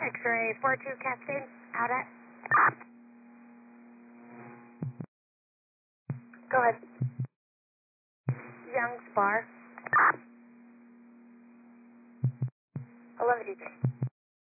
X-ray 42 Cascade, out at. Go ahead. Young's Bar. 11 DJ.